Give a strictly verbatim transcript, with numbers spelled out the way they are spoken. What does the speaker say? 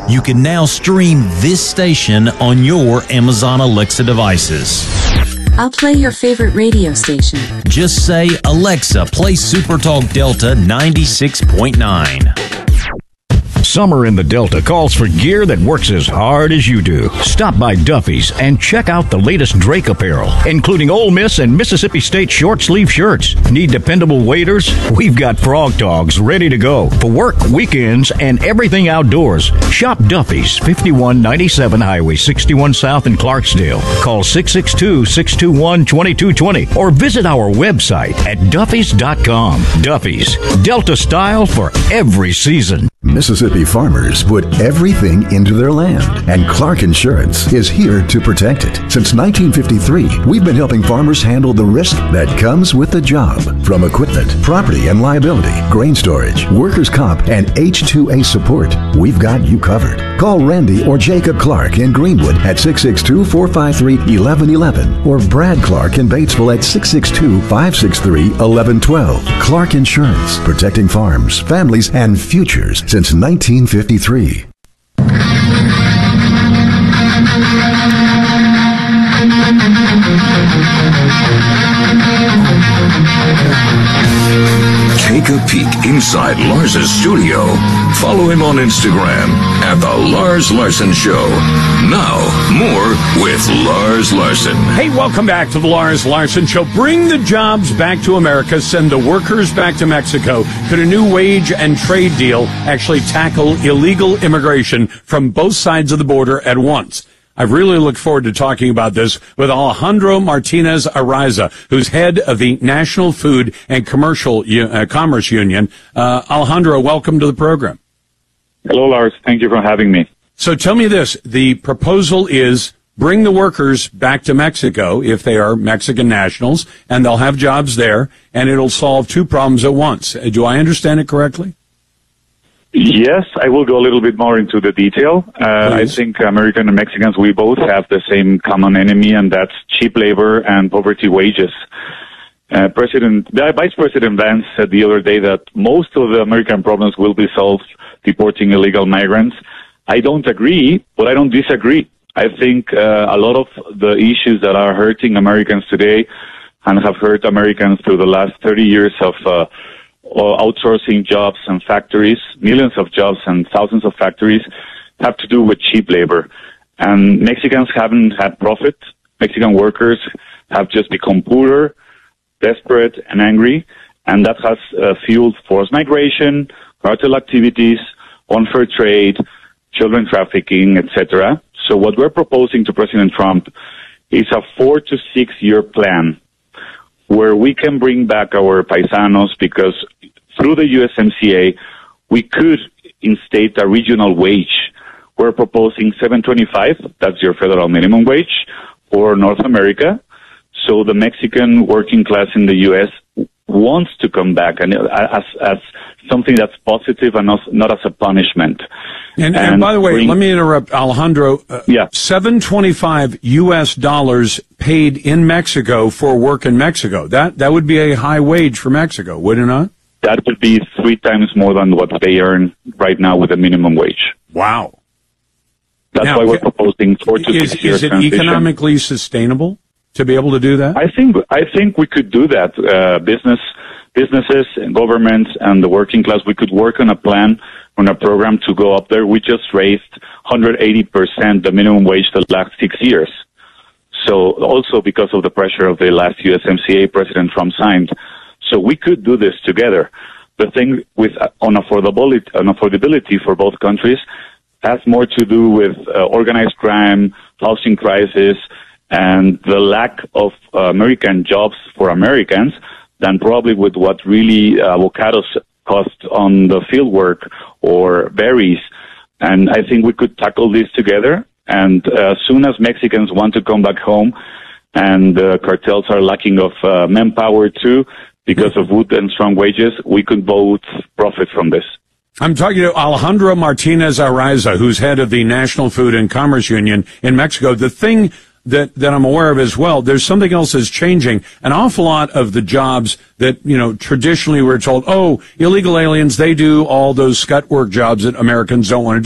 You can now stream this station on your Amazon Alexa devices. I'll play your favorite radio station. Just say, Alexa, play SuperTalk Delta ninety-six point nine. Summer in the Delta calls for gear that works as hard as you do. Stop by Duffy's and check out the latest Drake apparel, including Ole Miss and Mississippi State short sleeve shirts. Need dependable waders? We've got Frog Dogs ready to go for work, weekends, and everything outdoors. Shop Duffy's, fifty-one ninety-seven Highway sixty-one South in Clarksdale. Call six six two, six two one, two two two zero or visit our website at duffys dot com. Duffy's, Delta style for every season. Mississippi farmers put everything into their land, and Clark Insurance is here to protect it. Since nineteen fifty-three, we've been helping farmers handle the risk that comes with the job. From equipment, property and liability, grain storage, workers' comp, and H two A support, we've got you covered. Call Randy or Jacob Clark in Greenwood at six six two, four five three, one one one one or Brad Clark in Batesville at six six two, five six three, one one one two. Clark Insurance, protecting farms, families, and futures since nineteen fifty-three. Take a peek inside Lars's studio. Follow him on Instagram at The Lars Larson Show. Now, more with Lars Larson. Hey, welcome back to The Lars Larson Show. Bring the jobs back to America. Send the workers back to Mexico. Could a new wage and trade deal actually tackle illegal immigration from both sides of the border at once? I really look forward to talking about this with Alejandro Martinez Ariza, who's head of the National Food and Commercial uh, Commerce Union. Uh, Alejandro, welcome to the program. Hello, Lars. Thank you for having me. So tell me this. The proposal is bring the workers back to Mexico if they are Mexican nationals, and they'll have jobs there, and it'll solve two problems at once. Do I understand it correctly? Yes, I will go a little bit more into the detail. Uh, I think American and Mexicans, we both have the same common enemy, and that's cheap labor and poverty wages. Uh, President, Vice President Vance said the other day that most of the American problems will be solved deporting illegal migrants. I don't agree, but I don't disagree. I think uh, a lot of the issues that are hurting Americans today and have hurt Americans through the last thirty years of uh, outsourcing jobs and factories, millions of jobs and thousands of factories, have to do with cheap labor. And Mexicans haven't had profit. Mexican workers have just become poorer, desperate, and angry, and that has uh, fueled forced migration, cartel activities, unfair trade, children trafficking, et cetera. So what we're proposing to President Trump is a four to six year plan where we can bring back our paisanos, because through the U S M C A, we could instate a regional wage. We're proposing seven twenty-five, that's your federal minimum wage, for North America. So the Mexican working class in the U S wants to come back, and as, as something that's positive and not, not as a punishment. And, and, and by the way, bring, let me interrupt, Alejandro. Uh, yeah. seven twenty-five U S dollars paid in Mexico for work in Mexico. That that would be a high wage for Mexico, would it not? That would be three times more than what they earn right now with the minimum wage. Wow. That's now, why we're proposing four to is, six years Is it transition. economically sustainable to be able to do that? I think I think we could do that. Uh, business businesses and governments and the working class, we could work on a plan, on a program to go up there. We just raised one hundred eighty percent the minimum wage the last six years. So also because of the pressure of the last U S M C A President Trump signed. So we could do this together. The thing with uh, on affordability, on affordability for both countries has more to do with uh, organized crime, housing crisis, and the lack of uh, American jobs for Americans than probably with what really uh, avocados cost on the field work or berries. And I think we could tackle this together. And uh, as soon as Mexicans want to come back home and the cartels are lacking of uh, manpower too, because of wood and strong wages, we could both profit from this. I'm talking to Alejandro Martinez Ariza, who's head of the National Food and Commerce Union in Mexico. The thing that, that I'm aware of as well, there's something else that's changing. An awful lot of the jobs that, you know, traditionally we're told, oh, illegal aliens, they do all those scut work jobs that Americans don't want to do.